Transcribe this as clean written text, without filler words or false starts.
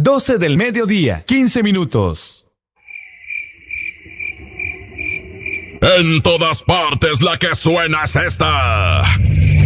12 del mediodía, 15 minutos. En todas partes la que suena es esta.